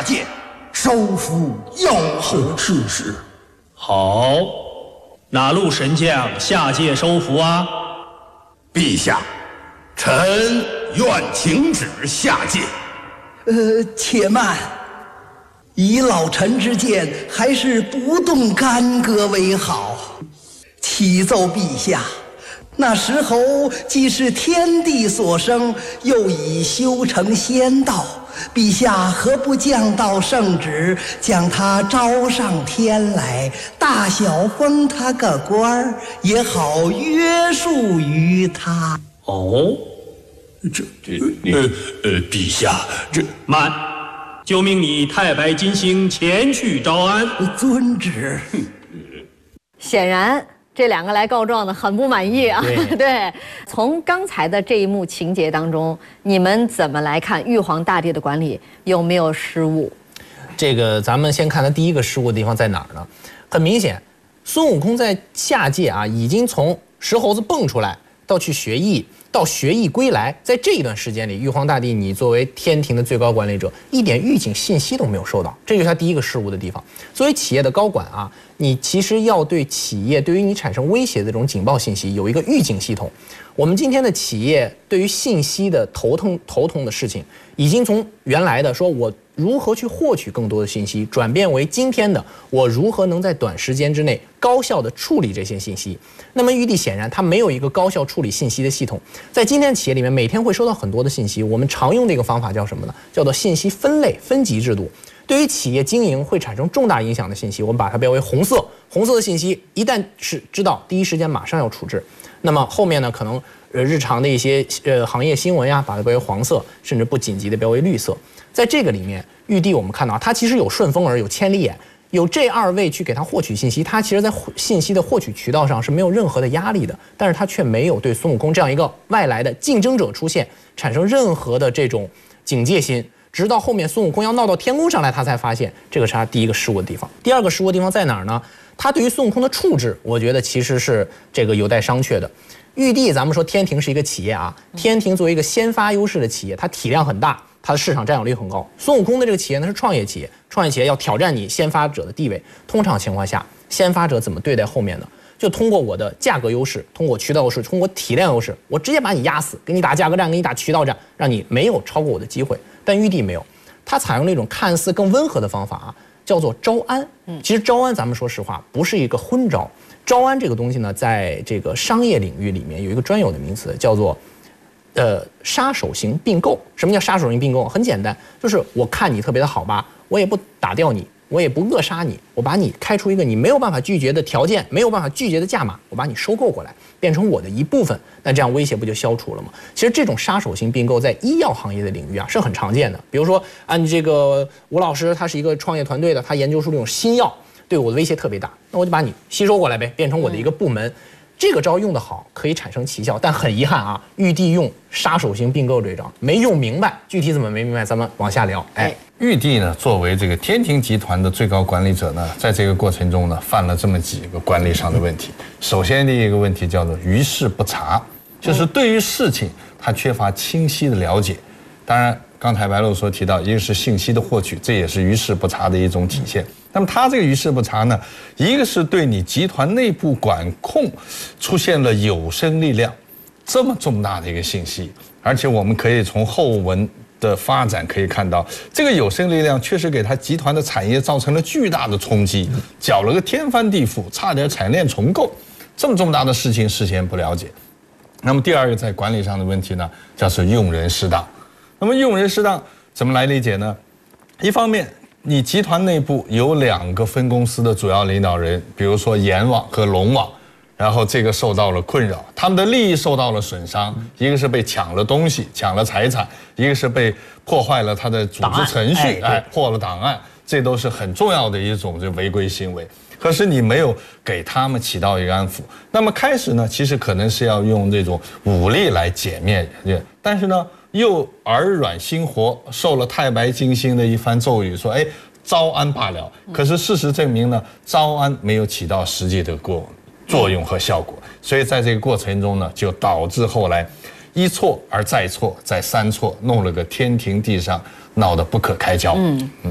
界，收复妖后。 是。 好，哪路神将下界收服啊？ 陛下，臣愿请旨下界。 且慢，以老臣之见，还是不动干戈为好。启奏陛下，那石猴既是天地所生，又已修成仙道，陛下何不降道圣旨，将他招上天来，大小封他个官儿，也好约束于他。 哦， 陛下， 慢，就命你太白金星前去招安。 遵旨。 显然这两个来告状的很不满意啊。对，从刚才的这一幕情节当中，你们怎么来看玉皇大帝的管理有没有失误？ 这个咱们先看他第一个失误的地方在哪儿呢？很明显，孙悟空在下界啊，已经从石猴子蹦出来到去学艺，到学艺归来，在这一段时间里，玉皇大帝你作为天庭的最高管理者，一点预警信息都没有收到，这就是他第一个失误的地方。作为企业的高管啊，你其实要对企业对于你产生威胁的这种警报信息有一个预警系统。我们今天的企业对于信息的头痛的事情，已经从原来的说我如何去获取更多的信息，转变为今天的我如何能在短时间之内高效的处理这些信息。那么玉帝显然他没有一个高效处理信息的系统，在今天企业里面每天会收到很多的信息，我们常用的一个方法叫什么呢？叫做信息分类分级制度。对于企业经营会产生重大影响的信息，我们把它标为红色。红色的信息一旦是知道，第一时间马上要处置。那么后面呢，可能日常的一些行业新闻呀，把它标为黄色，甚至不紧急的标为绿色。在这个里面，玉帝我们看到他其实有顺风耳，有千里眼，有这二位去给他获取信息，他其实在信息的获取渠道上是没有任何的压力的，但是他却没有对孙悟空这样一个外来的竞争者出现产生任何的这种警戒心。直到后面孙悟空要闹到天宫上来，他才发现这个是他第一个失误的地方。第二个失误的地方在哪儿呢？他对于孙悟空的处置，我觉得其实是这个有待商榷的。玉帝，咱们说天庭是一个企业啊，天庭作为一个先发优势的企业，它体量很大，它的市场占有率很高。孙悟空的这个企业呢是创业企业，创业企业要挑战你先发者的地位。通常情况下，先发者怎么对待后面呢？就通过我的价格优势，通过渠道优势，通过体量优势，我直接把你压死，给你打价格战，给你打渠道战，让你没有超过我的机会。但玉帝没有，他采用了一种看似更温和的方法啊，叫做招安。其实招安，咱们说实话，不是一个昏招。招安这个东西呢，在这个商业领域里面有一个专有的名词，叫做杀手型并购。什么叫杀手型并购？很简单，就是我看你特别的好吧，我也不打掉你，我也不扼杀你，我把你开出一个你没有办法拒绝的条件，没有办法拒绝的价码，我把你收购过来，变成我的一部分，那这样威胁不就消除了吗？其实这种杀手型并购在医药行业的领域啊是很常见的。比如说你这个吴老师他是一个创业团队的，他研究出这种新药，对我的威胁特别大，那我就把你吸收过来呗，变成我的一个部门。这个招用的好，可以产生奇效，但很遗憾啊，玉帝用杀手型并购这招没用明白，具体怎么没明白，咱们往下聊。 玉帝呢，作为这个天庭集团的最高管理者呢，在这个过程中呢，犯了这么几个管理上的问题。首先第一个问题叫做于事不察，就是对于事情他缺乏清晰的了解。当然，刚才白露所提到，一个是信息的获取，这也是于事不察的一种体现。那么他这个于事不察呢，一个是对你集团内部管控出现了有生力量这么重大的一个信息，而且我们可以从后文的发展可以看到，这个有生力量确实给他集团的产业造成了巨大的冲击，搅了个天翻地覆，差点产业链重构。这么重大的事情事先不了解。那么第二个在管理上的问题呢，叫做用人失当。那么用人失当怎么来理解呢？一方面，你集团内部有2个分公司的主要领导人，比如说阎王和龙王，然后这个受到了困扰，他们的利益受到了损伤，一个是被抢了东西，抢了财产，一个是被破坏了他的组织程序，破了档案，这都是很重要的一种这违规行为。可是你没有给他们起到一个安抚。那么开始呢，其实可能是要用这种武力来歼灭，但是呢，又耳软心活，受了太白金星的一番咒语，说招安罢了。可是事实证明呢，招安没有起到实际的作用和效果，所以在这个过程中呢，就导致后来一错而再错，再三错，弄了个天庭地上，闹得不可开交。